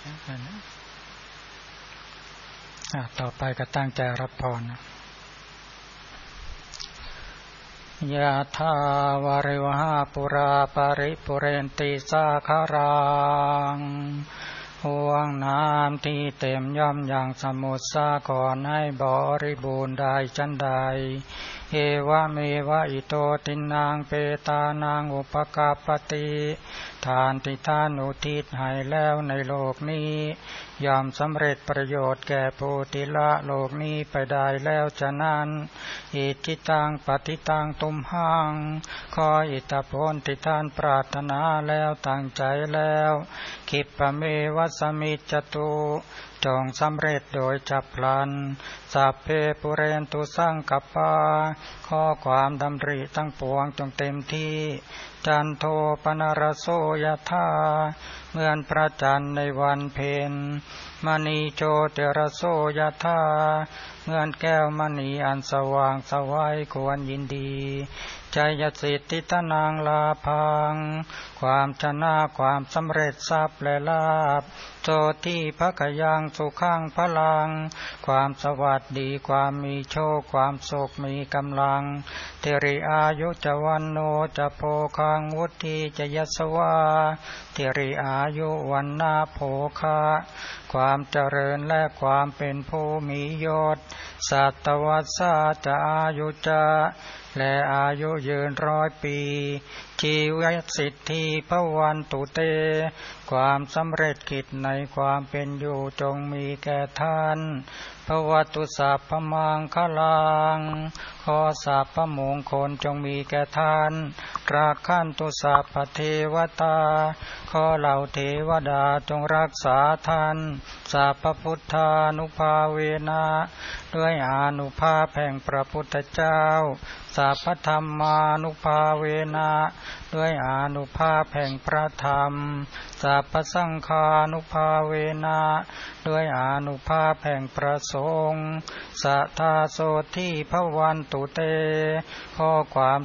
ต่อไปก็ตั้งใจรับพรยะถาวาริวหาปุราปาริปุเรนติสาคารังห่วงน้ำที่เต็มย่อมอย่างสมุทรสาครให้บริบูรณ์ได้จันใดเอวะเมวะอิโตตินังเปตานังอุปกาปติทานที่ท่านอุทิศให้แล้วในโลกนี้ย่อมสำเร็จประโยชน์แก่ผู้ที่ละโลกนี้ไปได้แล้วฉะนั้นอิทิตังปฏิตังตุมหังขออิทธิพลที่ท่านปรารถนาแล้วตั้งใจแล้วคิปะเมวะสมิจจตุจงสำเร็จโดยฉับพลันสัพเพปุเรนตุสังกปาข้อความดำริทั้งปวงจงเต็มที่จันโทปนรโสยถาเหมือนพระจันทร์ในวันเพ็ญมณีโชติรโสยถาเหมือนแก้วมณีอันสว่างไสวควรยินดีใจยสิทธิตนางลาภังความชนะความสำเร็จทรัพย์และลาภโสที่ภคยังสุขังพลังความสวัสดีความมีโชคความสุขมีกำลังเทริอายุจวันโนจะโภคังวุฒิจะยสวาเทริอายุวันนาโภคะความเจริญและความเป็นผู้มียศสัตวัสสะจะอายุจะและอายุยืน100 ปีชีวิตสิทธิภวันตุเตความสำเร็จกิจในความเป็นอยู่จงมีแก่ท่านภวตุสัพพมังคลังขอสัพพมงคลจงมีแก่ท่านราคันตุสัพพเทวตาขอเหล่าเทวดาจงรักษาท่านสัพพพุทธานุภาเวนะด้วยอานุภาพแห่งพระพุทธเจ้าสัพพธรรมานุภาเวนะด้วยอานุภาพแห่งพระธรรมสัพพสังฆานุภาเวนะด้วยอานุภาพแห่งพระสงฆ์สัทธาโสทิภวันตุเตข้อความ